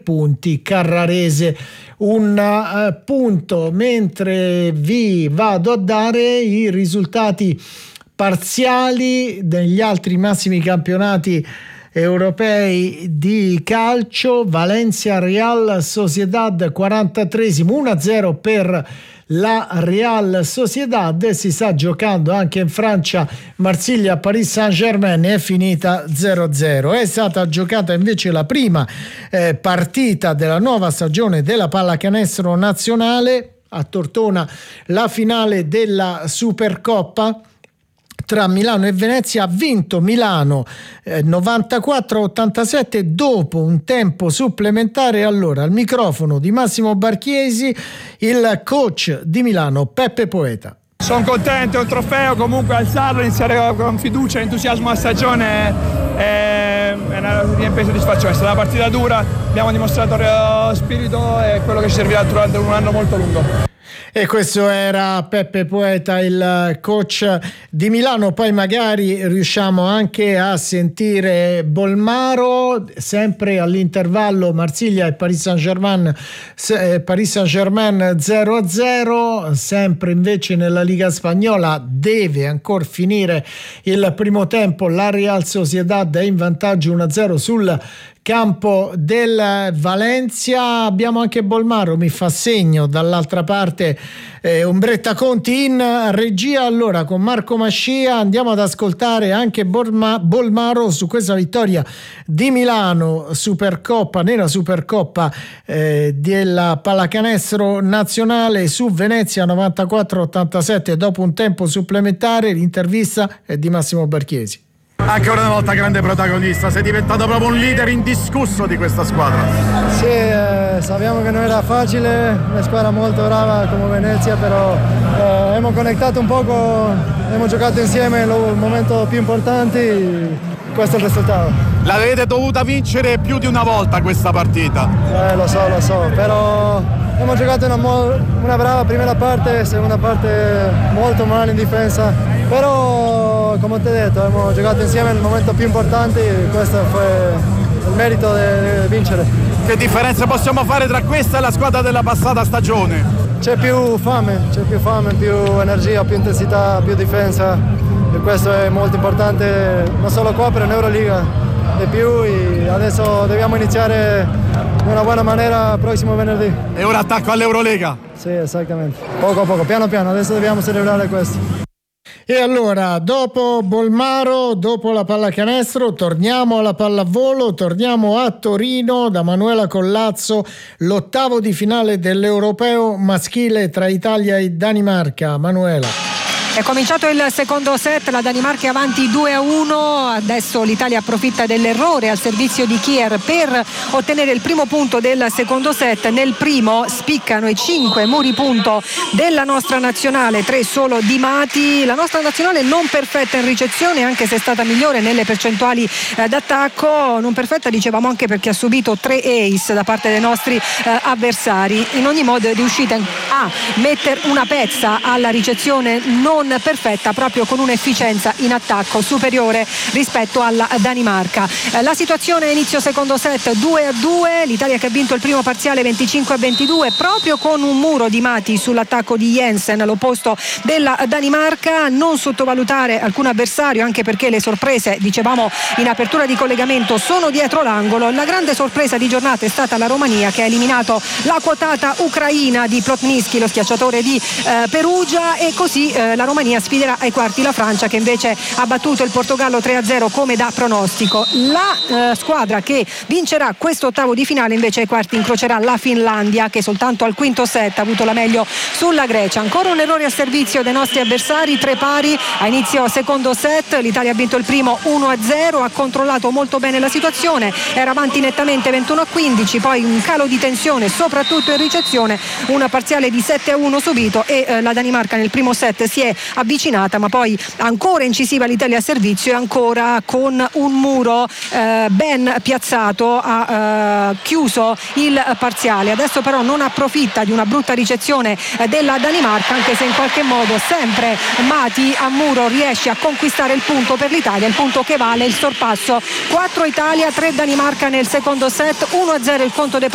punti, Carrarese un punto, mentre vi vado a dare i risultati parziali degli altri massimi campionati europei di calcio. Valencia Real Sociedad 43esimo, 1-0 per la Real Sociedad. Si sta giocando anche in Francia, Marsiglia Paris Saint-Germain, è finita 0-0. È stata giocata invece la prima partita della nuova stagione della pallacanestro nazionale a Tortona, la finale della Supercoppa tra Milano e Venezia. Ha vinto Milano 94-87 dopo un tempo supplementare. Allora, al microfono di Massimo Barchiesi, il coach di Milano Peppe Poeta. Sono contento, è un trofeo, comunque alzarlo, iniziare con fiducia e entusiasmo la stagione è una riempita di soddisfazione. È stata una partita dura, abbiamo dimostrato spirito e quello che ci servirà durante un anno molto lungo. E questo era Peppe Poeta, il coach di Milano. Poi magari riusciamo anche a sentire Bolmaro, sempre all'intervallo Marsiglia e Paris Saint-Germain 0-0, sempre invece nella Liga Spagnola deve ancora finire il primo tempo, la Real Sociedad è in vantaggio 1-0 sul campo del Valencia. Abbiamo anche Bolmaro, mi fa segno dall'altra parte Umbretta Conti in regia. Allora con Marco Mascia andiamo ad ascoltare anche Bolmaro su questa vittoria di Milano nella Supercoppa della pallacanestro nazionale su Venezia 94-87 dopo un tempo supplementare. L'intervista è di Massimo Barchiesi. Anche una volta grande protagonista, sei diventato proprio un leader indiscusso di questa squadra. Sì, sappiamo che non era facile, una squadra molto brava come Venezia, però abbiamo connettato un poco, abbiamo giocato insieme nel momento più importante, questo è il risultato. L'avete dovuta vincere più di una volta questa partita. Lo so, però abbiamo giocato una brava prima parte, seconda parte molto male in difesa, però come ti ho detto abbiamo giocato insieme nel momento più importante e questo fu il merito di vincere. Che differenza possiamo fare tra questa e la squadra della passata stagione? C'è più fame, più energia, più intensità, più difesa e questo è molto importante non solo qua per l'Euroliga e più, e adesso dobbiamo iniziare in una buona maniera prossimo venerdì. E ora attacco all'Eurolega? Sì, esattamente, poco a poco, piano piano, adesso dobbiamo celebrare questo. E allora, dopo Bolmaro, dopo la pallacanestro, torniamo alla pallavolo, torniamo a Torino da Manuela Collazzo, l'ottavo di finale dell'Europeo maschile tra Italia e Danimarca. Manuela. È cominciato il secondo set, la Danimarca è avanti 2-1, adesso l'Italia approfitta dell'errore al servizio di Kier per ottenere il primo punto del secondo set. Nel primo spiccano i 5 muri punto della nostra nazionale, 3 solo di Mati. La nostra nazionale non perfetta in ricezione, anche se è stata migliore nelle percentuali d'attacco, non perfetta dicevamo anche perché ha subito 3 ace da parte dei nostri avversari. In ogni modo è riuscita a mettere una pezza alla ricezione non perfetta, proprio con un'efficienza in attacco superiore rispetto alla Danimarca. La situazione inizio secondo set 2-2, l'Italia che ha vinto il primo parziale 25-22 proprio con un muro di Mati sull'attacco di Jensen, l'opposto della Danimarca. Non sottovalutare alcun avversario, anche perché le sorprese, dicevamo in apertura di collegamento, sono dietro l'angolo. La grande sorpresa di giornata è stata la Romania, che ha eliminato la quotata ucraina di Plotnitsky, lo schiacciatore di Perugia, e così la Romania sfiderà ai quarti la Francia, che invece ha battuto il Portogallo 3-0 come da pronostico. La squadra che vincerà questo ottavo di finale invece ai quarti incrocerà la Finlandia, che soltanto al quinto set ha avuto la meglio sulla Grecia. Ancora un errore a servizio dei nostri avversari, 3 pari a inizio secondo set. L'Italia ha vinto il primo 1-0, ha controllato molto bene la situazione, era avanti nettamente 21-15, poi un calo di tensione soprattutto in ricezione, un parziale di 7-1 subito e la Danimarca nel primo set si è avvicinata, ma poi ancora incisiva l'Italia a servizio e ancora con un muro ben piazzato ha chiuso il parziale. Adesso però non approfitta di una brutta ricezione della Danimarca, anche se in qualche modo sempre Mati a muro riesce a conquistare il punto per l'Italia, il punto che vale il sorpasso. 4 Italia, 3 Danimarca nel secondo set, 1-0 il conto dei